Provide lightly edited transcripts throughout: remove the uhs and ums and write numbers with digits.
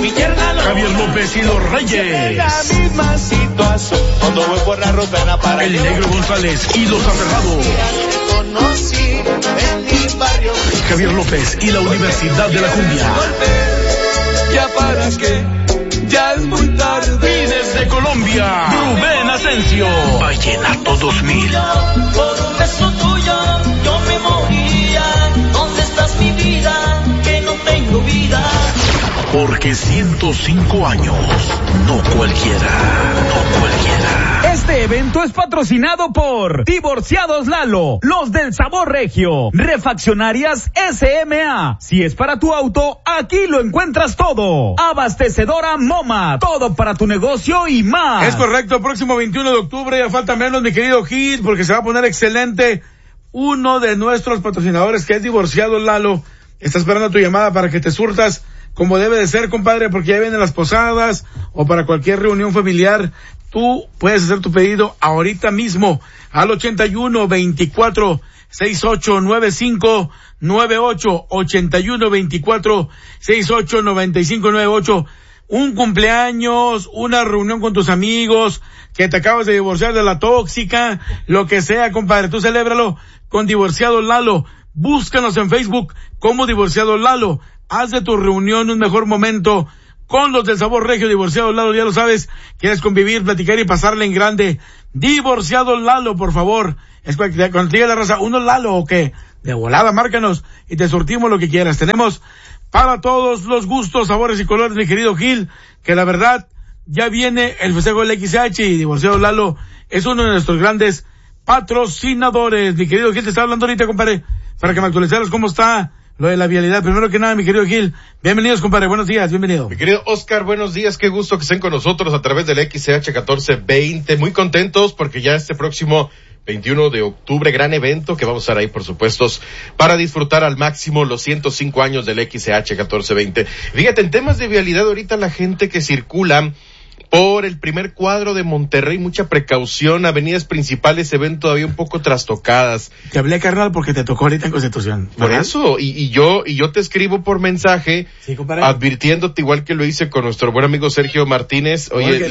mi yerna lo Javier López y los Reyes. la misma situación. Cuando voy por la ruta para El Negro González y los Aferrados. te conocí en mi barrio. Javier López y la Universidad de la Cumbia. Ya para qué, ya es muy tarde. Y desde Colombia, Rubén Asensio. Vallenato 2000. Por un beso tuyo yo me moriría. ¿Dónde estás mi vida? Que no tengo vida. Porque 105 años, no cualquiera. Este evento es patrocinado por Divorciados Lalo, los del sabor regio, Refaccionarias SMA. Si es para tu auto, aquí lo encuentras todo. Abastecedora MoMA, todo para tu negocio y más. Es correcto, próximo 21 de octubre, ya falta menos, mi querido Gil, porque se va a poner excelente. Uno de nuestros patrocinadores, que es Divorciados Lalo, está esperando tu llamada para que te surtas como debe de ser, compadre, porque ya vienen las posadas o para cualquier reunión familiar. Tú puedes hacer tu pedido ahorita mismo al 81 24 68 95 98, 81 24 68 95 98. Un cumpleaños, una reunión con tus amigos, que te acabas de divorciar de la tóxica, lo que sea, compadre, tú celébralo con Divorciados Lalo. Búscanos en Facebook como Divorciados Lalo. Haz de tu reunión un mejor momento con los del sabor regio. Divorciados Lalo, ya lo sabes, quieres convivir, platicar y pasarle en grande. Divorciados Lalo, por favor. Es cuando te diga la raza, ¿uno Lalo o qué? De volada, márcanos y te surtimos lo que quieras. Tenemos para todos los gustos, sabores y colores, mi querido Gil, que la verdad, ya viene el festejo del XH y Divorciados Lalo es uno de nuestros grandes patrocinadores. Mi querido Gil, te está hablando ahorita, compadre, para que me actualizaras cómo está lo de la vialidad. Primero que nada, mi querido Gil, bienvenidos, compadre, buenos días, bienvenido. Mi querido Oscar, buenos días, qué gusto que estén con nosotros a través del XCH 1420, muy contentos porque ya este próximo 21 de octubre, gran evento que vamos a estar ahí, por supuesto, para disfrutar al máximo los 105 años del XCH 1420. Fíjate, en temas de vialidad, ahorita la gente que circula por el primer cuadro de Monterrey, mucha precaución, avenidas principales se ven todavía un poco trastocadas. Te hablé, carnal, porque te tocó ahorita en Constitución, ¿verdad? Por eso, y yo te escribo por mensaje, sí, advirtiéndote, igual que lo hice con nuestro buen amigo Sergio Martínez. Oye,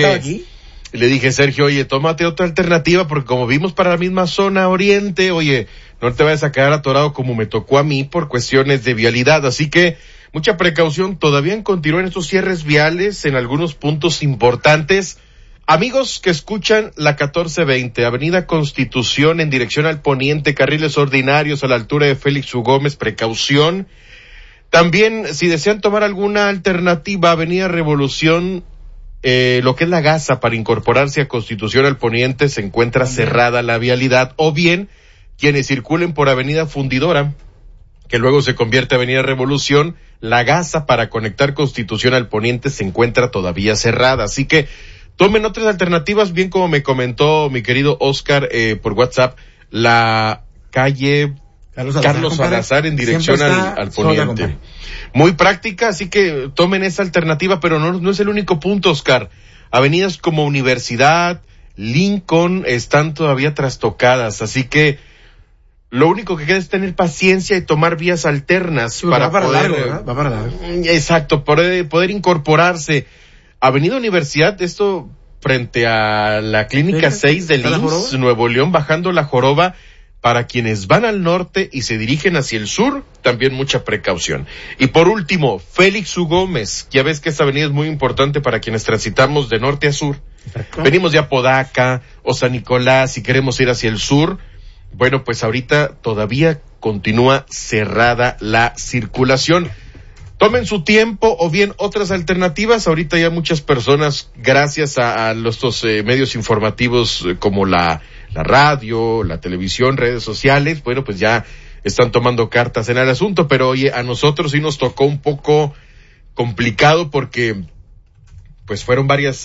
le dije, Sergio, oye, tómate otra alternativa, porque como vimos para la misma zona oriente, oye, no te vayas a quedar atorado como me tocó a mí por cuestiones de vialidad, así que mucha precaución, todavía continúan estos cierres viales en algunos puntos importantes. Amigos que escuchan la 1420, Avenida Constitución en dirección al poniente, carriles ordinarios a la altura de Félix U. Gómez, precaución. También, si desean tomar alguna alternativa, Avenida Revolución, lo que es la Gaza, para incorporarse a Constitución al poniente, se encuentra cerrada la vialidad, o bien, quienes circulen por Avenida Fundidora, que luego se convierte en Avenida Revolución, la Gaza para conectar Constitución al poniente se encuentra todavía cerrada, así que tomen otras alternativas, bien como me comentó mi querido Oscar por WhatsApp, la calle Carlos Salazar en dirección al poniente. Sola, muy práctica, así que tomen esa alternativa, pero no es el único punto, Oscar. Avenidas como Universidad, Lincoln están todavía trastocadas, así que lo único que queda es tener paciencia y tomar vías alternas, sí, para poder... Va para largo. Exacto, poder incorporarse. Avenida Universidad, esto frente a la Clínica 6 del IMSS, Nuevo León, bajando la Joroba, para quienes van al norte y se dirigen hacia el sur, también mucha precaución. Y por último, Félix U. Gómez, ya ves que esta avenida es muy importante para quienes transitamos de norte a sur. Perfecto. Venimos de Apodaca o San Nicolás y queremos ir hacia el sur. Bueno, pues ahorita todavía continúa cerrada la circulación. Tomen su tiempo o bien otras alternativas. Ahorita ya muchas personas, gracias a estos medios informativos como la radio, la televisión, redes sociales, bueno, pues ya están tomando cartas en el asunto. Pero oye, a nosotros sí nos tocó un poco complicado porque pues fueron varios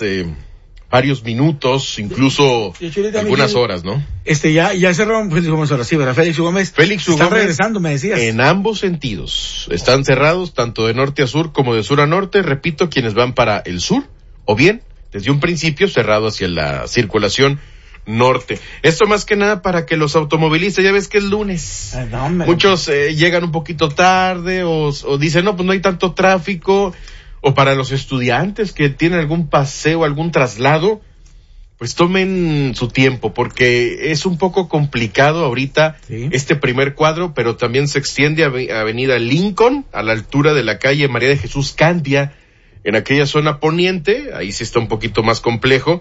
minutos, incluso algunas horas, ¿no? Ya cerraron Félix Gómez ahora sí, ¿verdad? Félix Gómez. Están regresando, me decías. En ambos sentidos. Están cerrados tanto de norte a sur como de sur a norte. Repito, quienes van para el sur, o bien, desde un principio, cerrado hacia la circulación norte. Esto más que nada para que los automovilistas, ya ves que es lunes. Muchos llegan un poquito tarde o dicen, no, pues no hay tanto tráfico. o para los estudiantes que tienen algún paseo, algún traslado, pues tomen su tiempo, porque es un poco complicado ahorita este primer cuadro, pero también se extiende a Avenida Lincoln, a la altura de la calle María de Jesús Candia, en aquella zona poniente. Ahí sí está un poquito más complejo,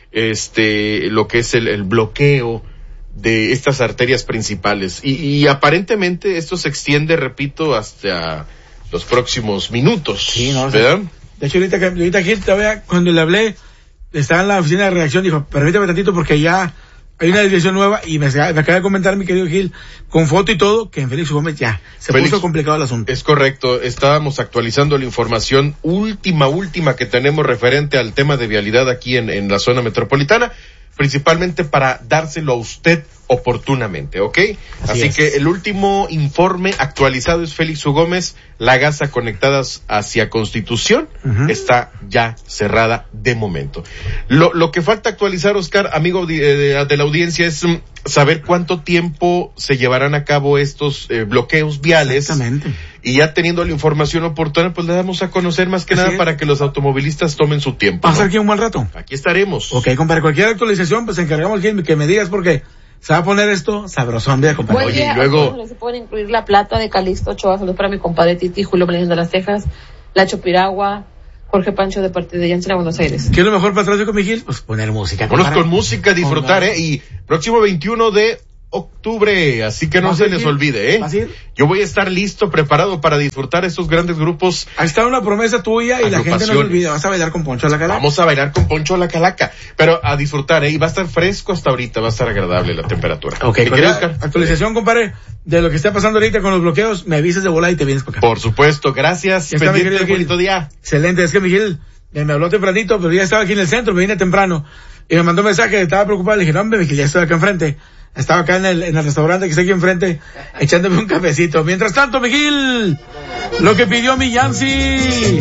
lo que es el bloqueo de estas arterias principales. Y aparentemente esto se extiende, repito, hasta los próximos minutos. Sí, ¿no? ¿Verdad? De hecho, ahorita Gil, todavía cuando le hablé, estaba en la oficina de redacción, dijo, permítame tantito porque ya hay una dirección nueva, y me acaba de comentar mi querido Gil, con foto y todo, que en Félix Gómez ya se puso complicado el asunto. Es correcto, estábamos actualizando la información última que tenemos referente al tema de vialidad aquí en la zona metropolitana, principalmente para dárselo a usted oportunamente, ¿ok? Así que el último informe actualizado es Félix Gómez, la gasa conectadas hacia Constitución, está ya cerrada de momento. Lo que falta actualizar, Oscar, amigo de la audiencia, es saber cuánto tiempo se llevarán a cabo estos bloqueos viales. Exactamente. Y ya teniendo la información oportuna, pues le damos a conocer más que nada para que los automovilistas tomen su tiempo. ¿Pasa aquí un buen rato? Aquí estaremos. Ok, compadre, cualquier actualización, pues encargamos que me digas, porque se va a poner esto sabrosón, vea, compadre. Oye, y luego se pueden incluir La Plata de Calixto Ochoa, saludos para mi compadre Titi, Julio Meléndez de las Tejas, Lacho Piragua, Jorge Pancho de parte de Yanchela, Buenos Aires. ¿Qué es lo mejor para tráfico, mi Gil? Pues poner música. Vámonos con música, disfrutar, y próximo 21 de octubre, así que no se les olvide, ¿Vas a ir? Yo voy a estar listo, preparado para disfrutar estos grandes grupos. Ahí está una promesa tuya y la gente no se olvida. Vas a bailar con Poncho a la Calaca. Vamos a bailar con Poncho a la Calaca, pero a disfrutar, y va a estar fresco hasta ahorita, va a estar agradable la temperatura. Ok, actualización, compadre, de lo que está pasando ahorita con los bloqueos, me avisas de volada y te vienes para acá. Por supuesto, gracias. Pendiente del bonito día. Excelente, es que Miguel me habló tempranito, pero ya estaba aquí en el centro, me vine temprano, y me mandó un mensaje, estaba preocupado, le dije, no, hombre, Miguel, ya estoy acá enfrente. Estaba acá en el restaurante que está aquí enfrente, echándome un cafecito. Mientras tanto, Miguel, lo que pidió mi Yancy,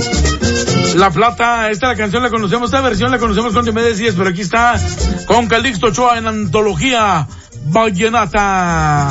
La Plata, la canción la conocemos, esta versión la conocemos con Diomedes Díaz, pero aquí está con Calixto Ochoa en Antología Vallenata.